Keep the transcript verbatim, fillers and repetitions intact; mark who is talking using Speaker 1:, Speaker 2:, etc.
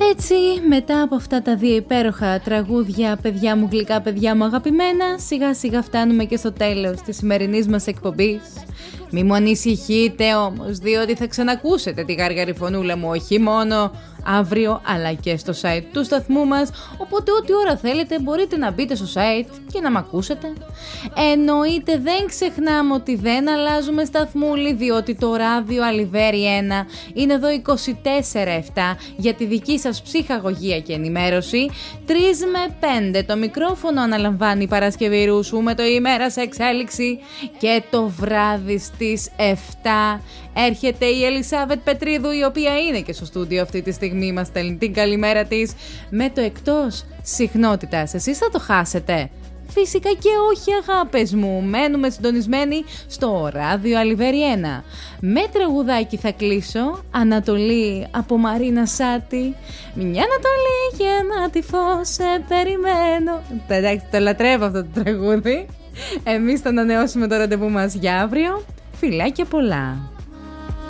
Speaker 1: έτσι, μετά από αυτά τα δύο υπέροχα τραγούδια, παιδιά μου γλυκά, παιδιά μου αγαπημένα, σιγά σιγά φτάνουμε και στο τέλος της σημερινής μας εκπομπής. Μη μου ανησυχείτε όμως, διότι θα ξανακούσετε τη γαργαρή φωνούλα μου όχι μόνο αύριο, αλλά και στο site του σταθμού μας, οπότε ό,τι ώρα θέλετε μπορείτε να μπείτε στο site και να μ' ακούσετε. Εννοείται δεν ξεχνάμε ότι δεν αλλάζουμε σταθμούλη, διότι το ράδιο Αλιβέρι ένα είναι εδώ είκοσι τέσσερα επτά για τη δική σας ψυχαγωγία και ενημέρωση. τρεις με πέντε το μικρόφωνο αναλαμβάνει η Παρασκευή Ρούσου με το ημέρα σε εξέλιξη, και το βράδυ στις επτά έρχεται η Ελισάβετ Πετρίδου, η οποία είναι και στο στούντιο αυτή τη στιγμή, μας στέλνει την καλημέρα της με το εκτός συχνότητας. Εσείς θα το χάσετε? Φυσικά και όχι, αγάπες μου, μένουμε συντονισμένοι στο ράδιο Αλιβέρι ένα. Με τραγουδάκι θα κλείσω, Ανατολή από Μαρίνα Σάτι. Μια Ανατολή και ένα τυφό σε περιμένω. Εντάξει, το λατρεύω αυτό το τραγούδι. Εμείς θα ανανεώσουμε το ραντεβού μας για αύριο. Φιλάκια πολλά.